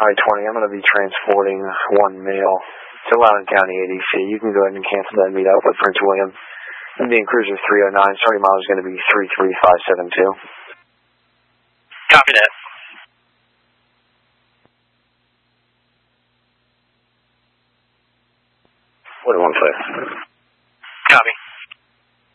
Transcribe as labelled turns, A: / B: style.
A: I-20, I'm going to be transporting one male to Loudoun County ADC. You can go ahead and cancel that meetup with Prince William. I'm being Cruiser 309. Starting mileage is going to be 33572.
B: Copy that.
A: What do you want to say?